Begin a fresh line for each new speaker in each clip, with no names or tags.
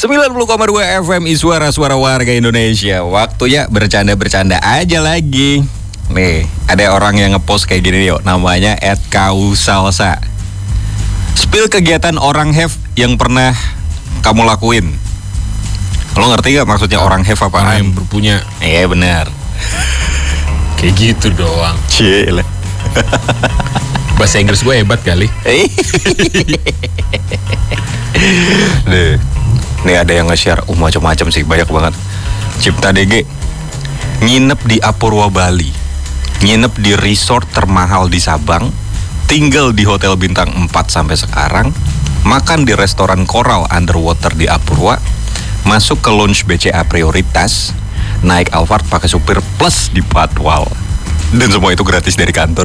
90,2 FM Suara-suara warga Indonesia. Waktunya bercanda-bercanda aja lagi. Nih, ada orang yang ngepost kayak gini yuk. Namanya @kausalsa. Spill kegiatan orang have yang pernah kamu lakuin. Lo ngerti gak maksudnya orang have apa?
Orang yang berpunya.
Iya benar.
Kayak gitu doang.
Cile.
Bahasa Inggris gue hebat kali.
Nih ada yang nge-share macam-macam sih, banyak banget. Cipta DG nginep di Apurwa Bali, nginep di resort termahal di Sabang, tinggal di hotel bintang 4 sampai sekarang, makan di restoran Coral Underwater di Apurwa, masuk ke lounge BCA Prioritas, naik Alphard pakai supir plus di Patwal, dan semua itu gratis dari kantor.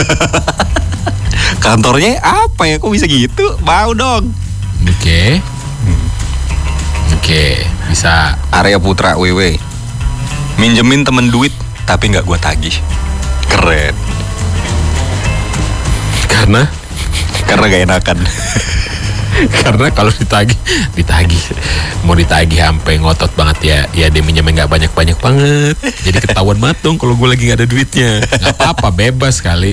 Kantornya apa ya, kok bisa gitu? Mau dong.
Oke, bisa.
Arya Putra WW, minjemin temen duit tapi nggak gue tagih. Keren.
Karena
gak enakan.
Karena kalau ditagih mau ditagih sampai ngotot banget ya dia minjemnya nggak banyak banget, jadi ketahuan matung kalau gue lagi nggak ada duitnya. Nggak apa-apa, bebas kali.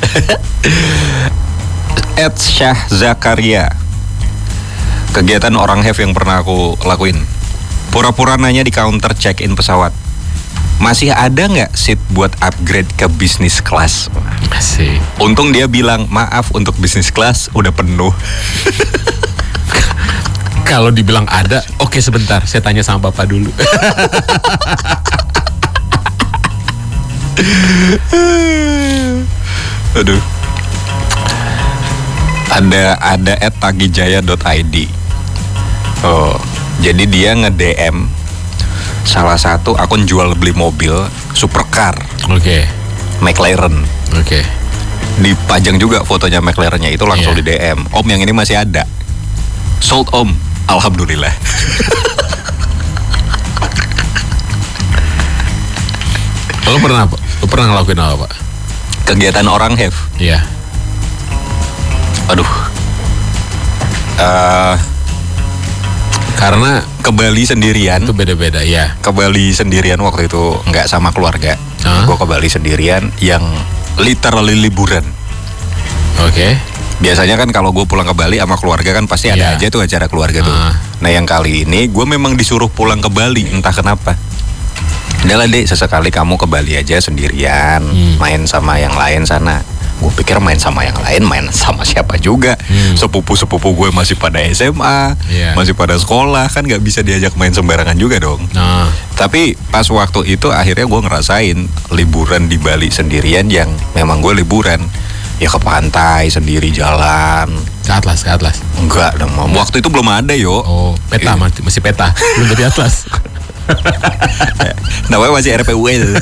Ed Syah Zakaria, kegiatan orang have yang pernah aku lakuin, pura-pura nanya di counter check-in pesawat, masih ada nggak seat buat upgrade ke bisnis kelas?
Masih.
Untung dia bilang, maaf untuk bisnis kelas udah penuh.
Kalau dibilang ada, oke sebentar, saya tanya sama bapak dulu.
Aduh. Ada @tagijaya.id. Oh, jadi dia nge-DM salah satu akun jual beli mobil supercar.
Oke.
McLaren.
Oke.
Dipajang juga fotonya McLaren-nya itu, langsung di DM. Om, yang ini masih ada. Sold om. Alhamdulillah.
Lo pernah ngelakuin apa, Pak?
Kegiatan orang have.
Iya.
Aduh.
Karena
ke Bali sendirian.
itu beda-beda ya.
Ke Bali sendirian waktu itu nggak sama keluarga. Gue ke Bali sendirian yang literally liburan.
Oke.
Biasanya kan kalau gue pulang ke Bali sama keluarga kan pasti ada aja tuh acara keluarga tuh. Nah yang kali ini gue memang disuruh pulang ke Bali, entah kenapa. Udah lah dek, sesekali kamu ke Bali aja sendirian, main sama yang lain sana. Gue pikir main sama yang lain, main sama siapa juga. Sepupu-sepupu gue masih pada SMA, masih pada sekolah, kan gak bisa diajak main sembarangan juga dong. Tapi pas waktu itu akhirnya gue ngerasain liburan di Bali sendirian yang memang gue liburan. Ya ke pantai sendiri jalan.
Ke Atlas?
Enggak dong, waktu itu belum ada yo.
Oh, peta masih peta, belum dari Atlas.
Namanya masih RPUL.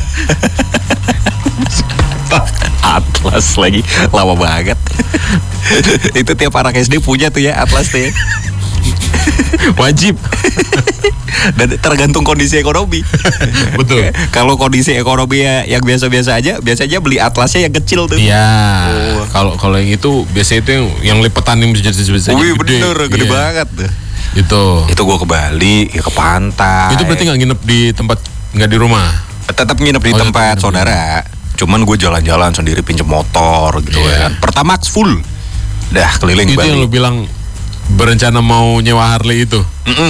Atlas lagi, lama banget. Itu tiap anak SD punya tuh ya Atlas tuh ya.
Wajib.
Dan tergantung kondisi ekonomi.
Betul.
Kalau kondisi ekonomi yang biasa-biasa aja, biasanya beli Atlasnya yang kecil tuh.
Iya. Kalau yang itu biasanya itu yang lipetan yang bisa gede.
Wih bener, gede banget tuh. Itu gue ke Bali, ya ke pantai.
Itu berarti nggak nginep di tempat, nggak di rumah?
Tetap nginep di tempat saudara. Cuman gue jalan-jalan sendiri, pinjem motor gitu kan. Pertamax full. Dah keliling
itu
Bali.
Itu yang lo bilang berencana mau nyewa Harley itu.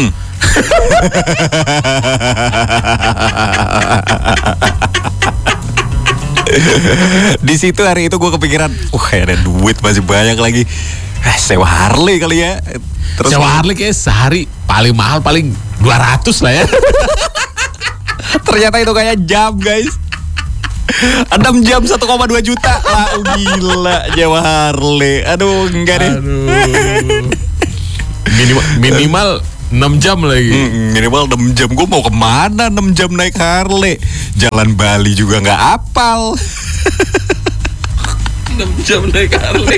Di situ hari itu gue kepikiran, ada duit masih banyak lagi. Sewa Harley kali ya. Terus sewa Harley kayak sehari paling mahal paling 200 lah ya.
Ternyata itu kayak jam guys. 6 jam 1,2 juta. Gila nyewa Harley. Aduh enggak deh.
Minimal 6 jam lagi.
Minimal 6 jam. Gue mau kemana 6 jam naik Harley? Jalan Bali juga gak apal.
6 jam naik Harley.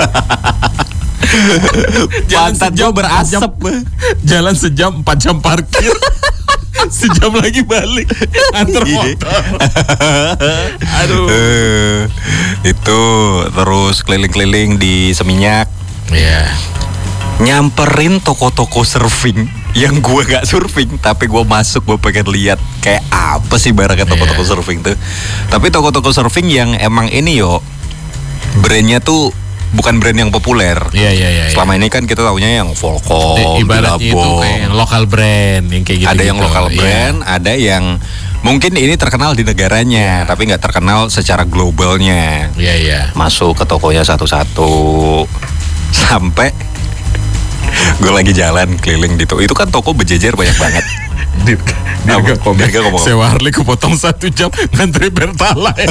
Pantat gue berasap.
Jalan sejam 4 jam parkir. Sejam lagi balik antar motor. Aduh.
Itu terus keliling-keliling di Seminyak.
Iya.
Nyamperin toko-toko surfing. yang gue gak surfing, tapi gue masuk, gue pengen lihat kayak apa sih barangnya toko-toko surfing tuh. Tapi toko-toko surfing yang emang ini yo, brandnya tuh bukan brand yang populer.
Iya.
Selama ini kan kita taunya yang Volcom,
ibaratnya itu kayak yang lokal brand yang kayak gitu.
Ada yang lokal brand, ada yang mungkin ini terkenal di negaranya, tapi nggak terkenal secara globalnya.
Iya.
Masuk ke tokonya satu-satu sampai gue lagi jalan keliling gitu. Itu kan toko berjejer banyak banget.
Dia ngomong. Sewa Harley kepotong 1 jam ngantri Pertalite.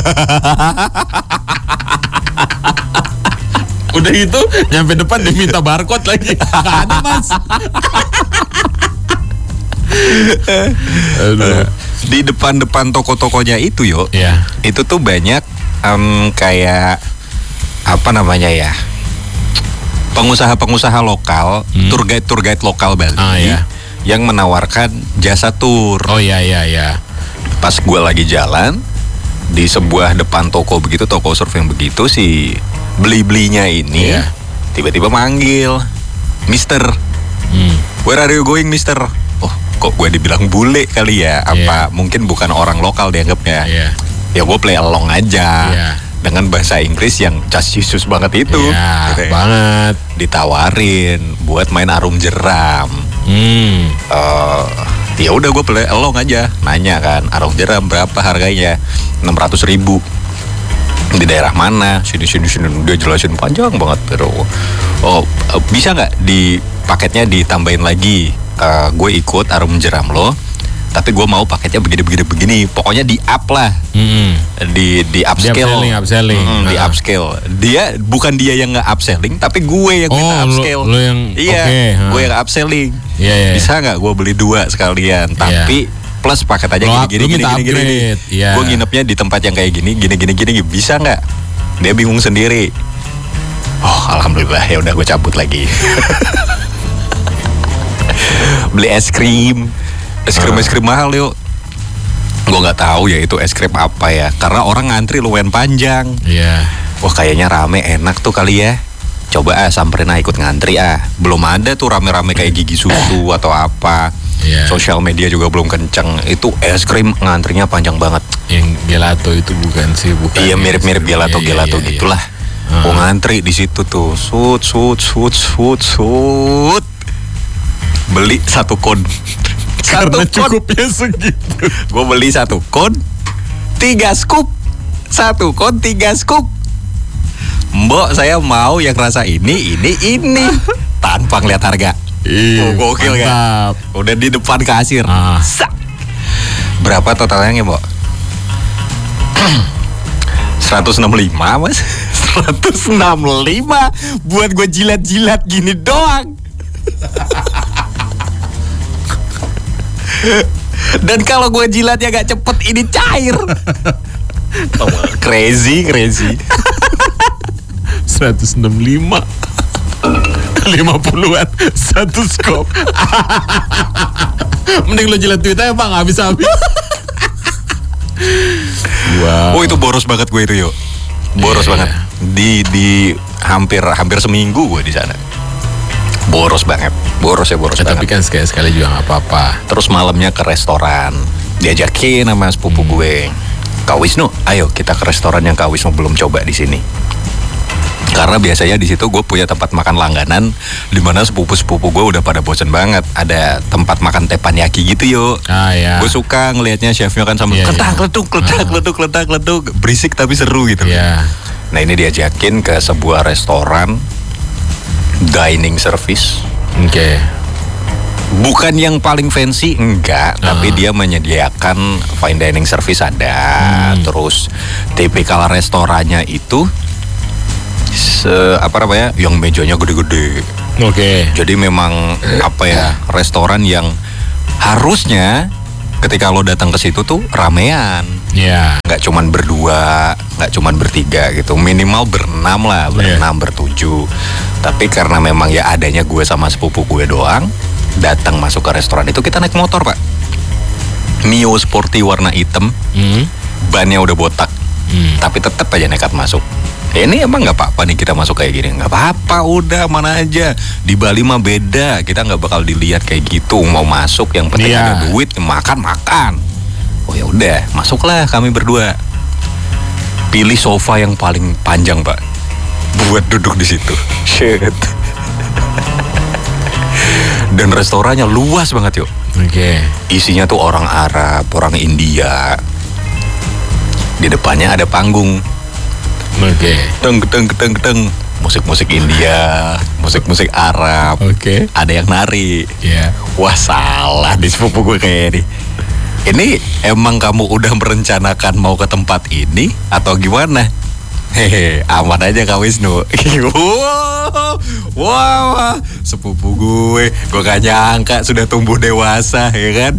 Udah gitu nyampe depan diminta barcode lagi. Gak ada mas.
Aduh. Di depan-depan toko-tokonya itu yo, itu tuh banyak kayak apa namanya ya, pengusaha-pengusaha lokal, tour guide lokal Bali yang menawarkan jasa tour.
Iya.
Pas gue lagi jalan di sebuah depan toko begitu, toko surfing begitu, si beli-belinya ini tiba-tiba manggil, Mister, where are you going, Mister? Oh, kok gue dibilang bule kali ya? Apa mungkin bukan orang lokal dianggapnya? Ya gue play along aja dengan bahasa Inggris yang just banget itu.
Gitu banget.
Ditawarin buat main arum jeram. Ya udah gue play along aja, nanya kan, arum jeram berapa harganya? 600.000. Di daerah mana? Sini dia jelasin panjang banget, bro. Oh, bisa nggak di paketnya ditambahin lagi? Gue ikut arum jeram lo, tapi gue mau paketnya begini. Pokoknya di up lah, di upscale, di upscale. Dia bukan dia yang nge upselling, tapi gue yang minta upscale.
Lo yang
gue yang upselling. Bisa nggak gue beli 2 sekalian, tapi plus paket aja gini. Gue nginepnya di tempat yang kayak gini, bisa nggak? Dia bingung sendiri. Oh, alhamdulillah, ya udah gue cabut lagi. Beli es krim mahal yuk. Gue nggak tahu ya itu es krim apa ya, karena orang ngantri lumayan panjang. Wah, kayaknya rame, enak tuh kali ya. Coba samperin ikut ngantri Belum ada tuh rame-rame kayak gigi susu atau apa. Sosial media juga belum kenceng. Itu es krim ngantrinya panjang banget.
Yang gelato itu bukan sih, bukan.
Iya, mirip-mirip gelato gitulah. Gua ngantri di situ tuh. Sut. Beli 1 kon.
Karena cukupnya segitu.
Gue beli 1 kon 3 scoop. 1 kon 3 scoop. Mbok, saya mau yang rasa ini tanpa ngeliat harga. Gokil kan? Udah di depan kasir. Berapa totalnya, Mbok? 165, Mas. 165 buat gue jilat-jilat gini doang. Dan kalau gue jilatnya gak cepet, ini cair. Crazy
165 50-an 1 skop. Mending lo jilat duit aja, Bang, habis-habis. Wow.
Oh, itu boros banget gue itu, yuk. Boros banget. Di hampir seminggu gue di sana. Boros banget. Boros banget.
Tapi kan sekali juga gak apa-apa.
Terus malamnya ke restoran. Diajakin sama sepupu gue. Kak Wisnu, ayo kita ke restoran yang Kak Wisnu belum coba di sini. Karena biasanya di situ gue punya tempat makan langganan, di mana sepupu-sepupu gue udah pada bosen banget. Ada tempat makan teppanyaki gitu, yuk. Gue suka ngelihatnya chefnya kan sambil kledak-kleduk, berisik tapi seru gitu. Nah, ini diajakin ke sebuah restoran dining service. Bukan yang paling fancy, enggak, tapi dia menyediakan fine dining service ada. Terus tipikal restorannya itu yang mejanya gede-gede. Jadi memang restoran yang harusnya ketika lo datang ke situ tuh ramean. Nggak cuman berdua, nggak cuman bertiga gitu, minimal berenam lah, bertujuh. Tapi karena memang ya adanya gue sama sepupu gue doang, datang masuk ke restoran itu kita naik motor, Pak. Mio Sporty warna hitam, bannya udah botak, tapi tetap aja nekat masuk. Ini emang nggak apa-apa nih kita masuk kayak gini? Nggak apa-apa, udah mana aja. Di Bali mah beda, kita nggak bakal dilihat kayak gitu. Mau masuk yang penting ada duit, makan. Oh ya udah, masuklah kami berdua. Pilih sofa yang paling panjang Pak, buat duduk di situ. Shit. Dan restorannya luas banget yuk.
Oke.
Isinya tuh orang Arab, orang India. Di depannya ada panggung.
Oke.
Keteng. Musik-musik India, musik-musik Arab.
Oke.
Ada yang nari.
Iya.
Wah salah di sepupu gue kayak ini emang kamu udah merencanakan mau ke tempat ini atau gimana? Hehe, aman aja Kak Wisnu. Wow, sepupu gue gak nyangka sudah tumbuh dewasa, ya kan?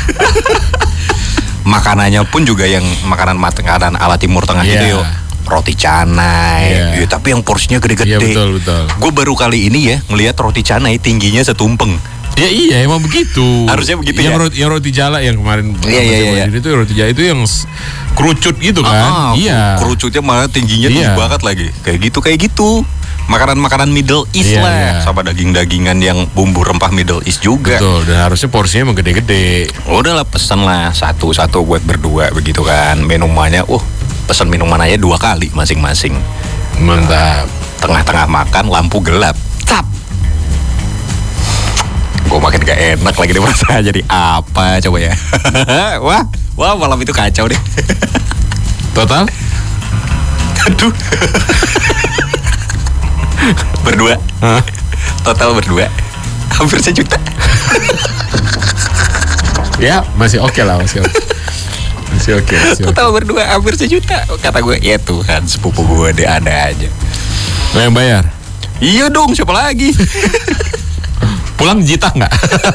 Makanannya pun juga yang makanan ala Timur Tengah gitu yuk. Roti canai, ya, tapi yang porsinya gede-gede.
Iya betul.
Gue baru kali ini ya ngelihat roti canai tingginya setumpeng.
Ya iya emang begitu.
Harusnya begitu
yang roti jala yang kemarin.
Iya.
Itu roti jala itu yang kerucut gitu kan.
Iya. Kerucutnya malah tingginya tinggi banget lagi. Kayak gitu. Makanan-makanan Middle East lah. Sama daging-dagingan yang bumbu rempah Middle East juga.
Betul, dan harusnya porsinya emang gede-gede.
Udahlah pesen lah satu-satu buat berdua begitu kan. Minumannya pesan minuman aja 2 kali masing-masing.
Mantap.
Tengah-tengah makan lampu gelap. Tap. Gue makin gak enak lagi deh masa jadi apa coba ya. Wah malam itu kacau deh.
Total?
Aduh. Berdua. Total berdua hampir 1 juta.
Ya masih oke lah, masih oke.
Total berdua hampir 1 juta. Kata gue, ya Tuhan, sepupu gue deh ada aja.
Lo yang bayar?
Iya dong, siapa lagi?
Pulang jitah nggak?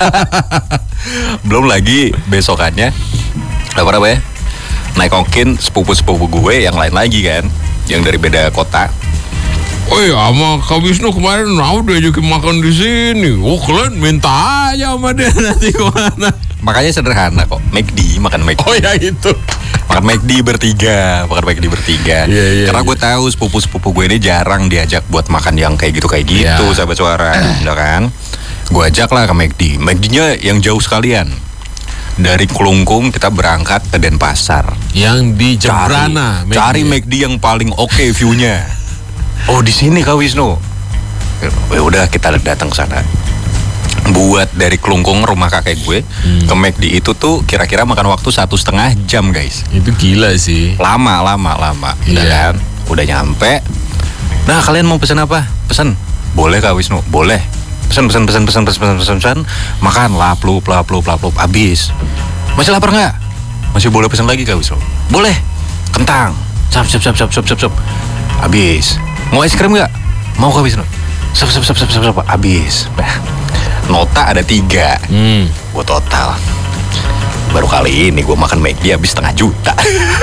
Belum lagi besokannya apa ya? Naik ongkin sepupu-sepupu gue yang lain lagi kan, yang dari beda kota.
Oh iya, sama Kak Wisnu kemarin udah ajakin makan di sini. Oh kalian minta aja sama dia nanti kemana?
Makanya sederhana kok, makan McD.
Oh ya itu.
Makan McD bertiga.
Iya.
Karena gue tahu sepupu-sepupu gue ini jarang diajak buat makan yang kayak gitu sahabat suara, udah kan? Gue ajak lah ke McD. McD-nya yang jauh sekalian. Dari Kelungkung kita berangkat ke Denpasar.
Yang di Jembrana.
Cari McD yang paling oke view-nya. Oh di sini Kak Wisnu. Ya udah kita datang ke sana. Buat dari Kelungkung rumah kakek gue ke McD itu tuh kira-kira makan waktu 1,5 jam guys.
Itu gila sih.
Lama. Udah kan? Udah nyampe. Nah kalian mau pesan apa? Pesan. Boleh Kak Wisnu? Boleh. Pesan. Makan laplup. Habis. Masih lapar nggak? Masih boleh pesan lagi Kak Wisnu? Boleh. Kentang. Sap. Habis. Mau es krim nggak? Mau Kak Wisnu? Sap. Habis. Nota ada 3. Gue total. Baru kali ini gue makan McD habis 0,5 juta.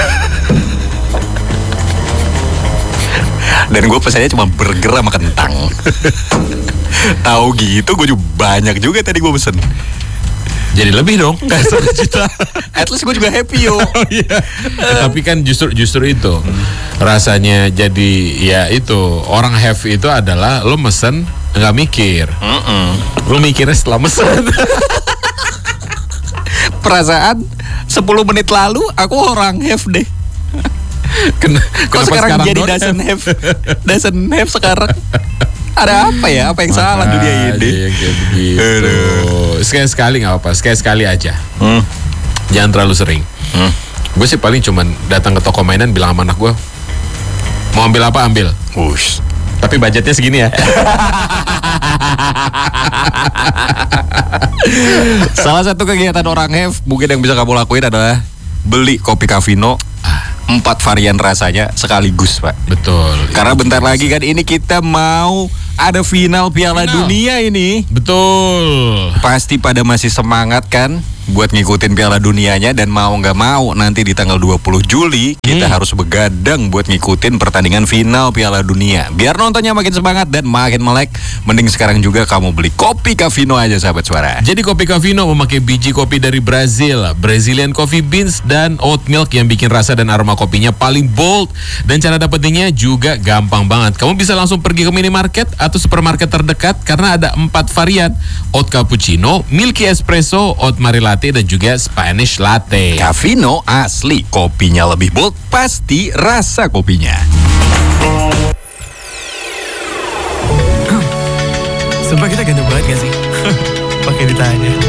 Dan gue pesannya cuma burger sama kentang. Tahu gitu gue juga banyak juga tadi gue pesen.
Jadi lebih dong, nggak 1 juta.
At least gue juga happy yo.
Oh, iya. Tapi kan justru itu rasanya jadi ya itu orang have itu adalah lo mesen nggak mikir. Lo mikirnya setelah mesen.
Perasaan 10 menit lalu aku orang have deh. Kok sekarang jadi doesn't have sekarang? Ada apa ya? Apa yang salah dunia ini?
Sekali-sekali nggak apa-apa, sekali-sekali aja. Jangan terlalu sering. Gue sih paling cuman datang ke toko mainan bilang sama anak gue, mau ambil apa ambil.
Ush.
Tapi budgetnya segini ya.
Salah satu kegiatan orang have mungkin yang bisa kamu lakuin adalah beli kopi Cafino 4 varian rasanya sekaligus Pak.
Betul.
Karena bentar lagi kan ini kita mau ada final Piala Dunia ini.
Betul.
Pasti pada masih semangat kan buat ngikutin Piala Dunianya, dan mau nggak mau nanti di tanggal 20 Juli kita harus begadang buat ngikutin pertandingan final Piala Dunia. Biar nontonnya makin semangat dan makin melek, mending sekarang juga kamu beli kopi Cafino aja, sahabat suara.
Jadi kopi Cafino memakai biji kopi dari Brazil, Brazilian Coffee Beans dan oat milk yang bikin rasa dan aroma kopinya paling bold. Dan cara dapetinnya juga gampang banget. Kamu bisa langsung pergi ke minimarket atau supermarket terdekat karena ada 4 varian: oat cappuccino, milky espresso, oat mari latte, dan juga Spanish latte.
Cafino asli, kopinya lebih bold, pasti rasa kopinya.
Sumpah kita ganteng banget gak sih? Pakai ditanya.